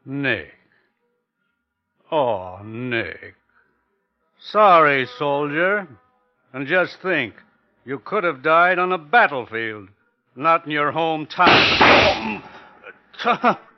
Nick. Oh, Nick. Sorry, soldier. And just think, you could have died on a battlefield, not in your hometown.